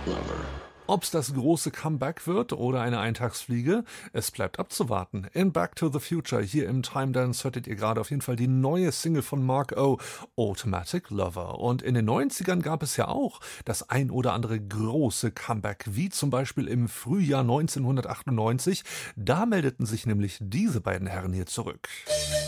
Lover. Ob's das große Comeback wird oder eine Eintagsfliege, es bleibt abzuwarten. In Back to the Future, hier im Time Dance, hörtet ihr gerade auf jeden Fall die neue Single von Mark O, Automatic Lover. Und in den 90ern gab es ja auch das ein oder andere große Comeback, wie zum Beispiel im Frühjahr 1998. Da meldeten sich nämlich diese beiden Herren hier zurück.